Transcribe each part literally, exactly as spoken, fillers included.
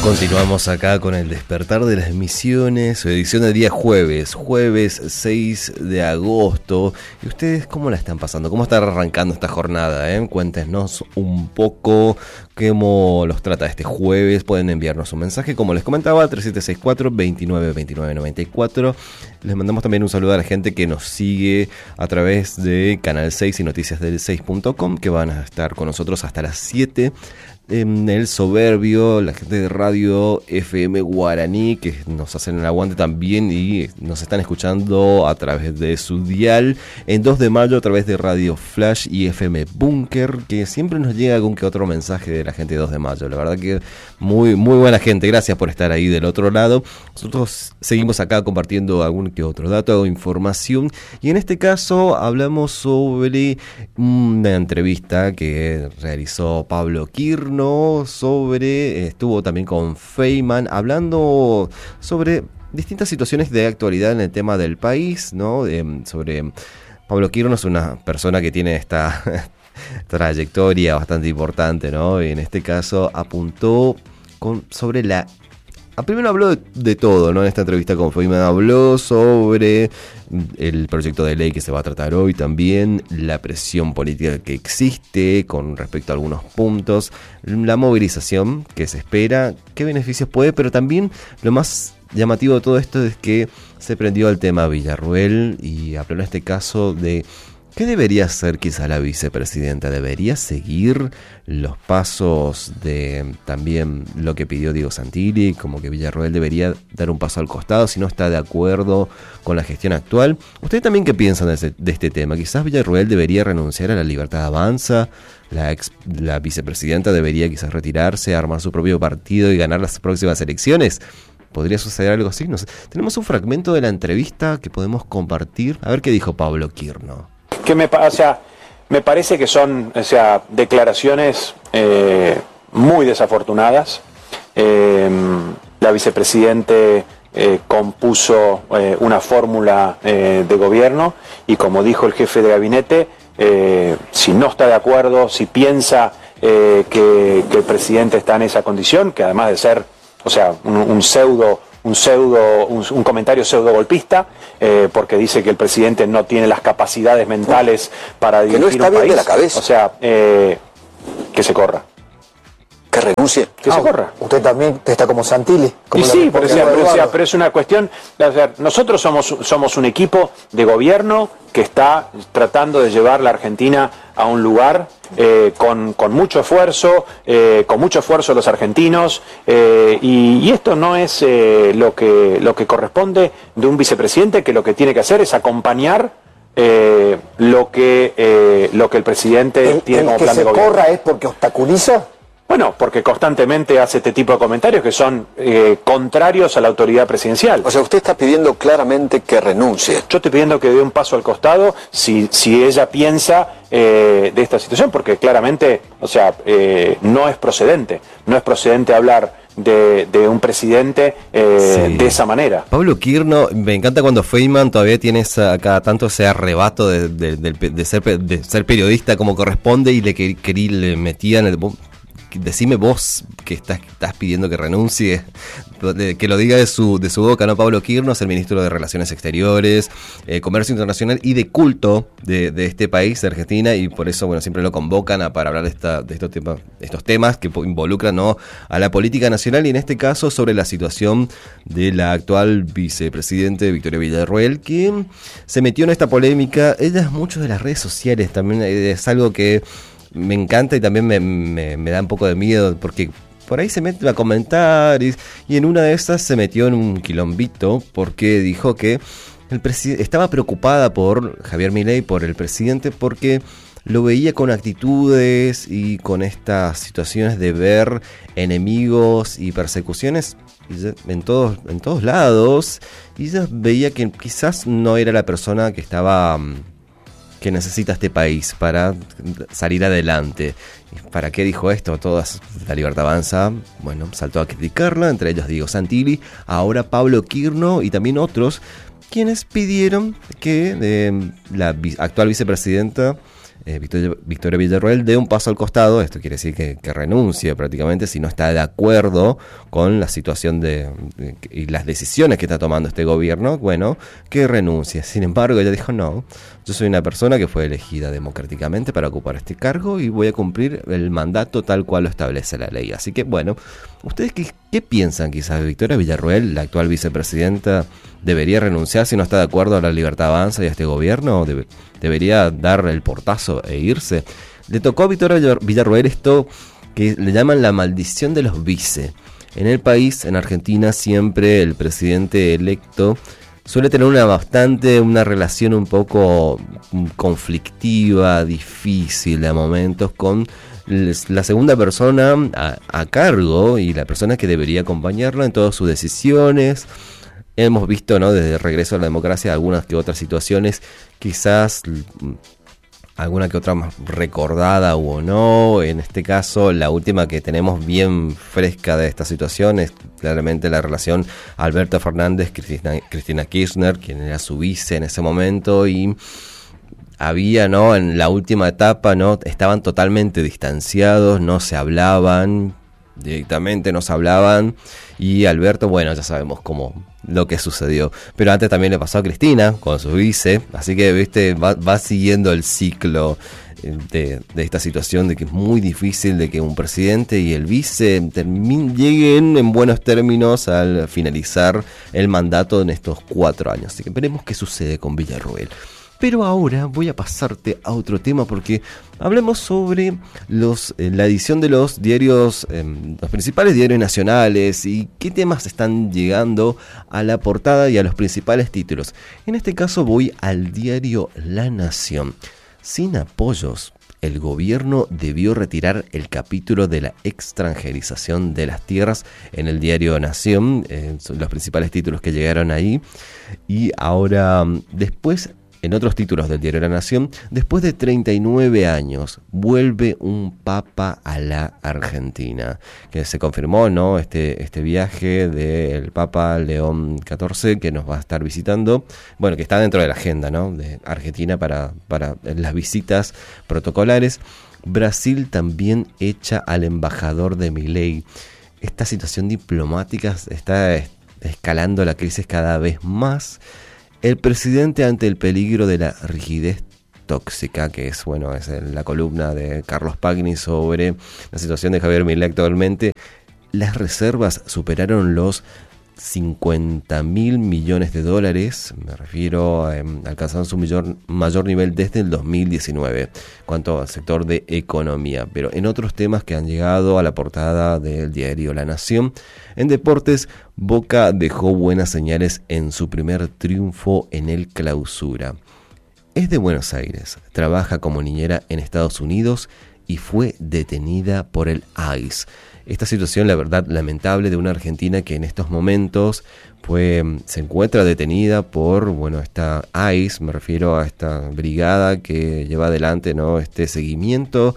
Continuamos acá con el despertar de las misiones, su edición del día jueves, jueves seis de agosto. ¿Y ustedes cómo la están pasando? ¿Cómo está arrancando esta jornada? Eh? Cuéntenos un poco cómo los trata este jueves. Pueden enviarnos un mensaje, como les comentaba, tres siete seis cuatro, veintinueve veintinueve noventa y cuatro. Les mandamos también un saludo a la gente que nos sigue a través de Canal seis y noticias del seis punto com, que van a estar con nosotros hasta las siete. En El Soberbio, la gente de Radio F M Guaraní, que nos hacen el aguante también y nos están escuchando a través de su dial. En dos de mayo a través de Radio Flash y F M Búnker, que siempre nos llega algún que otro mensaje de la gente de dos de mayo. La verdad que muy, muy buena gente, gracias por estar ahí del otro lado. Nosotros seguimos acá compartiendo algún que otro dato o información, y en este caso hablamos sobre una entrevista que realizó Pablo Quirno sobre, estuvo también con Feynman hablando sobre distintas situaciones de actualidad en el tema del país, ¿no? Eh, sobre Pablo Quirno es una persona que tiene esta trayectoria bastante importante, ¿no? Y en este caso apuntó con, sobre la... Primero habló de, de todo, ¿no? En esta entrevista con Feynman habló sobre el proyecto de ley que se va a tratar hoy, también la presión política que existe con respecto a algunos puntos, la movilización que se espera, qué beneficios puede, pero también lo más llamativo de todo esto es que se prendió el tema Villarruel y habló en este caso de ¿qué debería hacer quizá la vicepresidenta? ¿Debería seguir los pasos de también lo que pidió Diego Santilli? Como que Villarruel debería dar un paso al costado si no está de acuerdo con la gestión actual. ¿Ustedes también qué piensan de, ese, de este tema? ¿Quizás Villarruel debería renunciar a la Libertad Avanza? La, ex, la vicepresidenta debería quizás retirarse, armar su propio partido y ganar las próximas elecciones. ¿Podría suceder algo así? No sé. Tenemos un fragmento de la entrevista que podemos compartir. A ver qué dijo Pablo Quirno. Que me, o sea, me parece que son, o sea, declaraciones eh, muy desafortunadas. Eh, la vicepresidente eh, compuso eh, una fórmula eh, de gobierno y, como dijo el jefe de gabinete, eh, si no está de acuerdo, si piensa eh, que, que el presidente está en esa condición, que además de ser, o sea, un, un pseudo un pseudo, un, un comentario pseudo golpista, eh, porque dice que el presidente no tiene las capacidades mentales para dirigir que no está un bien país. De la cabeza. O sea, eh, que se corra. Que renuncie. Que ah, se corra. Usted también está como Santilli. Como y sí, pero, sea, pero, sea, pero es una cuestión, o sea, nosotros somos, somos un equipo de gobierno que está tratando de llevar la Argentina a un lugar eh, con, con mucho esfuerzo, eh, con mucho esfuerzo de los argentinos, eh, y, y esto no es eh, lo que, lo que corresponde de un vicepresidente, que lo que tiene que hacer es acompañar eh, lo, que, eh, lo que el presidente el, tiene el como que plan se de gobierno. Corra es porque obstaculiza. Bueno, porque constantemente hace este tipo de comentarios que son eh, contrarios a la autoridad presidencial. O sea, usted está pidiendo claramente que renuncie. Yo estoy pidiendo que dé un paso al costado si, si ella piensa eh, de esta situación, porque claramente, o sea, eh, no es procedente. No es procedente hablar de, de un presidente eh, sí. de esa manera. Pablo Quirno, me encanta cuando Feynman todavía tiene esa, cada tanto ese arrebato de, de, de, de, ser, de ser periodista como corresponde y le, que, que le metían el... Decime vos que estás, estás pidiendo que renuncie, que lo diga de su de su boca, ¿no? Pablo Quirno es el ministro de Relaciones Exteriores, eh, Comercio Internacional y de Culto de, de este país, de Argentina, y por eso, bueno, siempre lo convocan a, para hablar de, esta, de estos, temas, estos temas que involucran, ¿no?, a la política nacional, y en este caso sobre la situación de la actual vicepresidente Victoria Villarruel, que se metió en esta polémica. Ella es mucho de las redes sociales, también es algo que me encanta y también me, me, me da un poco de miedo, porque por ahí se mete a comentar y, y en una de esas se metió en un quilombito porque dijo que el presi- estaba preocupada por Javier Milei, por el presidente, porque lo veía con actitudes y con estas situaciones de ver enemigos y persecuciones en todos, en todos lados, y ella veía que quizás no era la persona que estaba... que necesita este país para salir adelante. ¿Para qué dijo esto? Todas, la Libertad Avanza, bueno, saltó a criticarla, entre ellos Diego Santilli, ahora Pablo Quirno y también otros, quienes pidieron que eh, la vi- actual vicepresidenta eh, Victoria, Victoria Villarroel dé un paso al costado. Esto quiere decir que, que renuncie prácticamente si no está de acuerdo con la situación de, de y las decisiones que está tomando este gobierno. Bueno, que renuncie. Sin embargo, ella dijo no, yo soy una persona que fue elegida democráticamente para ocupar este cargo y voy a cumplir el mandato tal cual lo establece la ley. Así que bueno, ¿ustedes qué, qué piensan? Quizás Victoria Villarroel, la actual vicepresidenta, debería renunciar si no está de acuerdo a la Libertad Avanza y a este gobierno, o debe, debería dar el portazo e irse. Le tocó a Victoria Villarroel esto que le llaman la maldición de los vice. En el país, en Argentina, siempre el presidente electo suele tener una bastante, una relación un poco conflictiva, difícil a momentos con la segunda persona a, a cargo y la persona que debería acompañarlo en todas sus decisiones. Hemos visto, ¿no?, desde el regreso a la democracia algunas que otras situaciones, quizás alguna que otra más recordada o no. En este caso, la última que tenemos bien fresca de esta situación es claramente la relación Alberto Fernández, Cristina, Cristina Kirchner, quien era su vice en ese momento, y había, ¿no?, en la última etapa, ¿no?, estaban totalmente distanciados, no se hablaban, directamente no se hablaban, y Alberto, bueno, ya sabemos cómo lo que sucedió. Pero antes también le pasó a Cristina con su vice, así que, viste, va, va siguiendo el ciclo de, de esta situación de que es muy difícil de que un presidente y el vice termin, lleguen en buenos términos al finalizar el mandato en estos cuatro años. Así que veremos qué sucede con Villarroel. Pero ahora voy a pasarte a otro tema porque hablemos sobre los, eh, la edición de los diarios, eh, los principales diarios nacionales y qué temas están llegando a la portada y a los principales títulos. En este caso voy al diario La Nación. Sin apoyos, el gobierno debió retirar el capítulo de la extranjerización de las tierras en el diario Nación, eh, son los principales títulos que llegaron ahí. Y ahora, después, en otros títulos del diario La Nación, después de treinta y nueve años, vuelve un papa a la Argentina. Que se confirmó, ¿no?, este, este viaje del Papa León catorce, que nos va a estar visitando. Bueno, que está dentro de la agenda, ¿no?, de Argentina para, para las visitas protocolares. Brasil también echa al embajador de Milei. Esta situación diplomática está escalando la crisis cada vez más. El presidente ante el peligro de la rigidez tóxica, que es, bueno, es la columna de Carlos Pagni sobre la situación de Javier Milei actualmente. Las reservas superaron los cincuenta mil millones de dólares, me refiero a eh, alcanzando su mayor, mayor nivel desde el dos mil diecinueve, cuanto al sector de economía. Pero en otros temas que han llegado a la portada del diario La Nación, en deportes, Boca dejó buenas señales en su primer triunfo en el Clausura. Es de Buenos Aires, trabaja como niñera en Estados Unidos y fue detenida por el I C E. Esta situación, la verdad, lamentable de una Argentina que en estos momentos fue, se encuentra detenida por, bueno, esta I C E, me refiero a esta brigada que lleva adelante, ¿no?, este seguimiento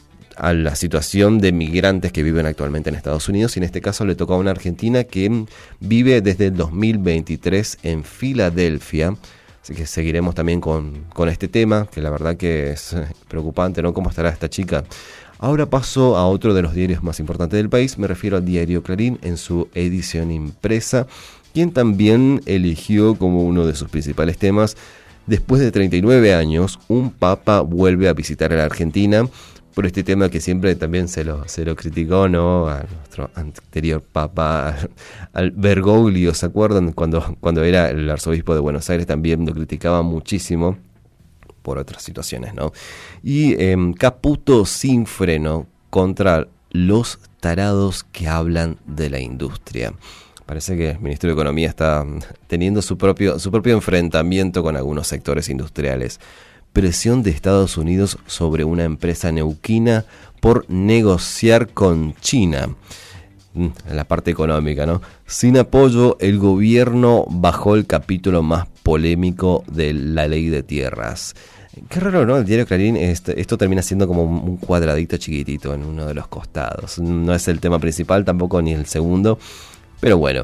a la situación de migrantes que viven actualmente en Estados Unidos, y en este caso le tocó a una argentina que vive desde el dos mil veintitrés en Filadelfia. Así que seguiremos también con, con este tema, que la verdad que es preocupante, ¿no?, cómo estará esta chica. Ahora paso a otro de los diarios más importantes del país, me refiero al diario Clarín en su edición impresa, quien también eligió como uno de sus principales temas: después de treinta y nueve años, un papa vuelve a visitar a la Argentina, por este tema que siempre también se lo, se lo criticó, ¿no?, a nuestro anterior papa, al Bergoglio, ¿se acuerdan? Cuando, cuando era el arzobispo de Buenos Aires también lo criticaba muchísimo por otras situaciones, ¿no? Y eh, Caputo sin freno contra los tarados que hablan de la industria. Parece que el Ministerio de Economía está teniendo su propio, su propio enfrentamiento con algunos sectores industriales. Presión de Estados Unidos sobre una empresa neuquina por negociar con China. En la parte económica, ¿no? Sin apoyo, el gobierno bajó el capítulo más polémico de la ley de tierras. Qué raro, ¿no? El diario Clarín, esto, esto termina siendo como un cuadradito chiquitito en uno de los costados. No es el tema principal, tampoco ni el segundo. Pero bueno,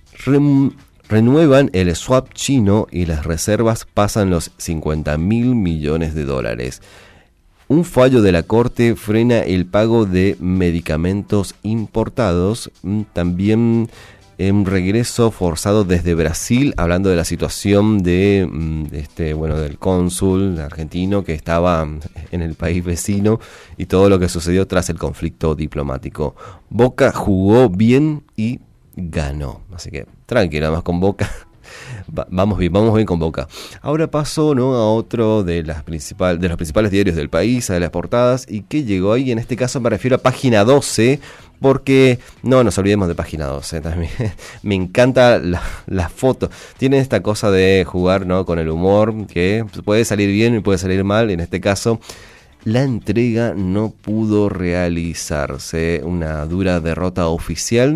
Rem, renuevan el swap chino y las reservas pasan los cincuenta mil millones de dólares. Un fallo de la Corte frena el pago de medicamentos importados. También un regreso forzado desde Brasil, hablando de la situación de, de este, bueno, del cónsul argentino que estaba en el país vecino y todo lo que sucedió tras el conflicto diplomático. Boca jugó bien y ganó. Así que tranquilo, nada más con Boca. Va, vamos bien, vamos bien con Boca. Ahora paso, ¿no?, a otro de las principal, de los principales diarios del país, a de las portadas, y que llegó ahí, en este caso me refiero a Página doce, porque no nos olvidemos de Página doce también. Me encanta la, la foto. Tiene esta cosa de jugar, ¿no?, con el humor, que puede salir bien y puede salir mal. En este caso, la entrega no pudo realizarse. Una dura derrota oficial.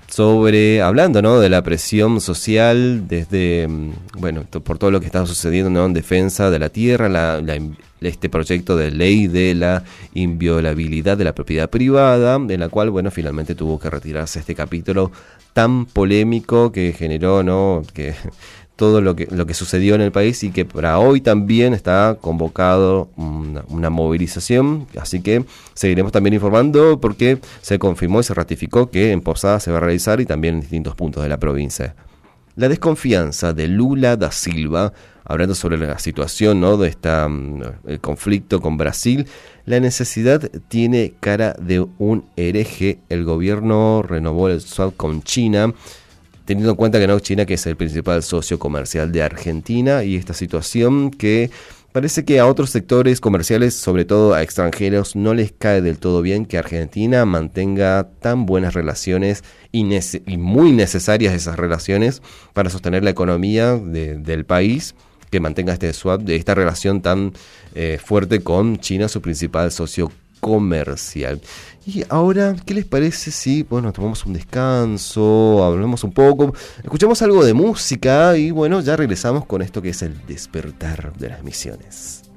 Sobre, hablando, ¿no?, de la presión social desde, bueno, t- por todo lo que está sucediendo, ¿no?, en defensa de la tierra, la, la, este proyecto de ley de la inviolabilidad de la propiedad privada, en la cual, bueno, finalmente tuvo que retirarse este capítulo tan polémico que generó, ¿no?, que todo lo que lo que sucedió en el país, y que para hoy también está convocado una, una movilización, así que seguiremos también informando porque se confirmó y se ratificó que en Posadas se va a realizar y también en distintos puntos de la provincia. La desconfianza de Lula da Silva, hablando sobre la situación, ¿no?, de esta, el conflicto con Brasil. La necesidad tiene cara de un hereje. El gobierno renovó el swap con China, teniendo en cuenta que no, China, que es el principal socio comercial de Argentina, y esta situación que parece que a otros sectores comerciales, sobre todo a extranjeros, no les cae del todo bien que Argentina mantenga tan buenas relaciones y, nece- y muy necesarias esas relaciones para sostener la economía de, del país, que mantenga este swap, de esta relación tan eh, fuerte con China, su principal socio comercial. Y ahora, ¿qué les parece si, bueno, tomamos un descanso, hablamos un poco, escuchamos algo de música y, bueno, ya regresamos con esto que es el despertar de las misiones?